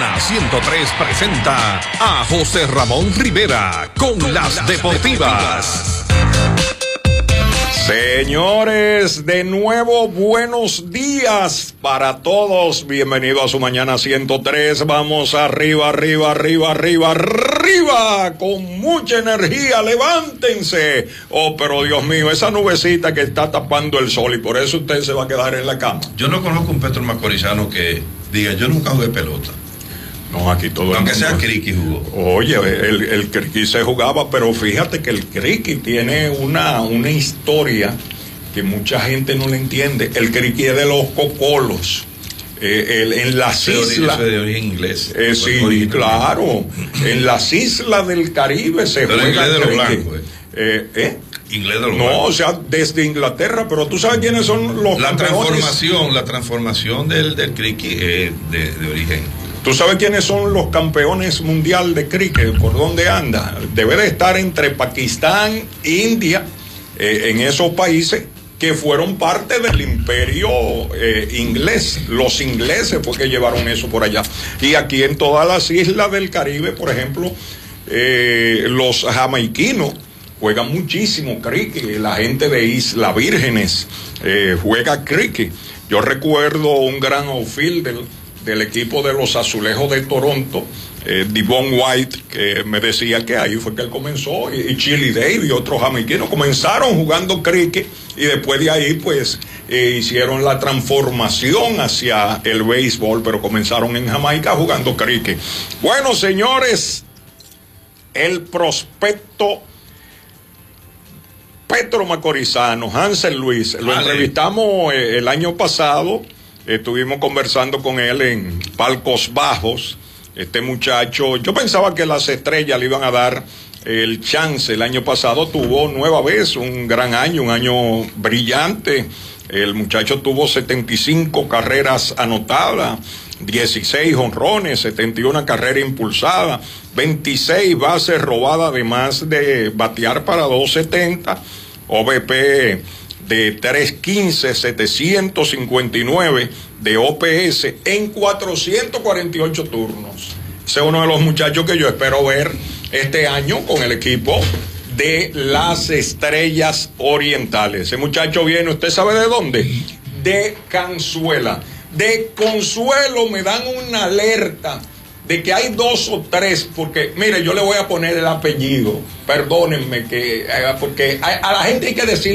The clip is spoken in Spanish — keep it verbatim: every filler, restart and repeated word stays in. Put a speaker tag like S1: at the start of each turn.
S1: Mañana ciento tres presenta a José Ramón Rivera con, con las, las deportivas. deportivas.
S2: Señores, de nuevo buenos días para todos. Bienvenido a su Mañana ciento tres. Vamos arriba, arriba, arriba, arriba, arriba, con mucha energía. Levántense. Oh, pero Dios mío, esa nubecita que está tapando el sol y por eso usted se va a quedar en la cama.
S3: Yo no conozco un Petro Macorizano que diga, yo nunca jugué pelota.
S2: No, aquí todo
S3: Aunque
S2: el
S3: sea
S2: mundo.
S3: criqui jugó.
S2: Oye, el, el criqui se jugaba, pero fíjate que el criqui tiene una, una historia que mucha gente no le entiende. El criqui es de los cocolos. Eh, el, en las
S3: Eso
S2: islas.
S3: de origen inglés.
S2: Eh, sí, claro. En las islas del Caribe se
S3: pero
S2: juega
S3: inglés de los
S2: criqui.
S3: blancos. Eh.
S2: Eh, ¿eh?
S3: Inglés de los
S2: No,
S3: blancos.
S2: o sea, desde Inglaterra, pero tú sabes quiénes son los
S3: La
S2: campeones.
S3: transformación, la transformación del, del criqui es de, de origen.
S2: ¿Tú sabes quiénes son los campeones mundial de cricket? ¿Por dónde anda? Debe de estar entre Pakistán, India, eh, en esos países que fueron parte del imperio eh, inglés. Los ingleses fue que llevaron eso por allá. Y aquí en todas las islas del Caribe, por ejemplo, eh, los jamaiquinos juegan muchísimo cricket. La gente de Isla Vírgenes eh, juega cricket. Yo recuerdo un gran outfielder del equipo de los Azulejos de Toronto, eh, Devon White, que me decía que ahí fue que él comenzó, y, y Chili Davis y otros jamaiquinos comenzaron jugando cricket y después de ahí pues eh, hicieron la transformación hacia el béisbol, pero comenzaron en Jamaica jugando cricket. Bueno, señores, el prospecto Petro Macorizano, Hansel Luis, lo vale. entrevistamos eh, el año pasado. Estuvimos conversando con él en Palcos Bajos. Este muchacho, yo pensaba que las estrellas le iban a dar el chance. El año pasado tuvo nueva vez un gran año, un año brillante. El muchacho tuvo setenta y cinco carreras anotadas, dieciséis jonrones, setenta y una carreras impulsadas, veintiséis bases robadas, además de batear para dos setenta, O B P de tres quince, setecientos cincuenta y nueve de O P S en cuatrocientos cuarenta y ocho turnos. Ese es uno de los muchachos que yo espero ver este año con el equipo de las Estrellas Orientales. Ese muchacho viene, ¿usted sabe de dónde? De Canzuela. De Consuelo me dan una alerta de que hay dos o tres, porque mire, yo le voy a poner el apellido, perdónenme, que porque a, a la gente hay que decir